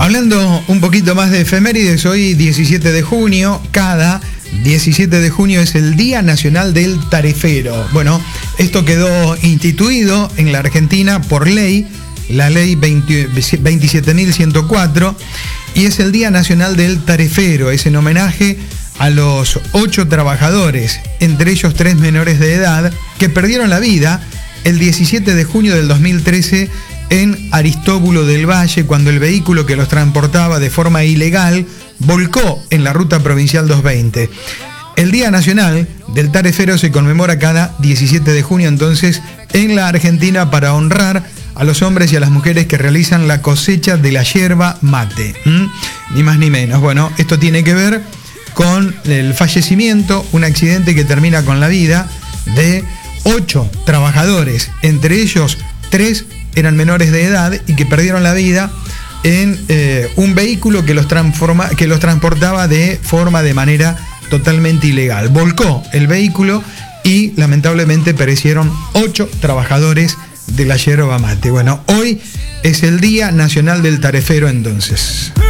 Hablando un poquito más de efemérides, hoy 17 de junio, cada 17 de junio es el Día Nacional del Tarefero. Bueno, esto quedó instituido en la Argentina por ley, la ley 27.104, y es el Día Nacional del Tarefero. Es en homenaje a los 8 trabajadores, entre ellos 3 menores de edad, que perdieron la vida el 17 de junio del 2013 en Aristóbulo del Valle, cuando el vehículo que los transportaba de forma ilegal volcó en la ruta provincial 220. El Día Nacional del Tarefero se conmemora cada 17 de junio entonces en la Argentina para honrar a los hombres y a las mujeres que realizan la cosecha de la yerba mate. Ni más ni menos. Bueno, esto tiene que ver con el fallecimiento, un accidente que termina con la vida de 8 trabajadores, entre ellos 3 eran menores de edad y que perdieron la vida en un vehículo que los transportaba de manera totalmente ilegal. Volcó el vehículo y lamentablemente perecieron 8 trabajadores de la yerba mate. Bueno, hoy es el Día Nacional del Tarefero entonces.